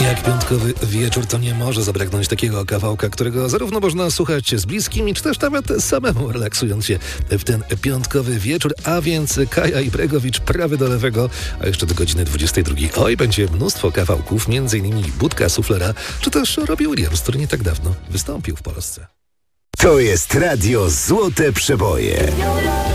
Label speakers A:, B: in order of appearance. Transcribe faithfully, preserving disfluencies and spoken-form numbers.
A: Jak piątkowy wieczór, to nie może zabraknąć takiego kawałka, którego zarówno można słuchać z bliskimi, czy też nawet samemu, relaksując się w ten piątkowy wieczór, a więc Kaja Ibregowicz, prawy do lewego, a jeszcze do godziny dwudziestej drugiej. Oj, będzie mnóstwo kawałków, między innymi Budka Suflera, czy też Robbie Williams, który nie tak dawno wystąpił w Polsce.
B: To jest Radio Złote Przeboje.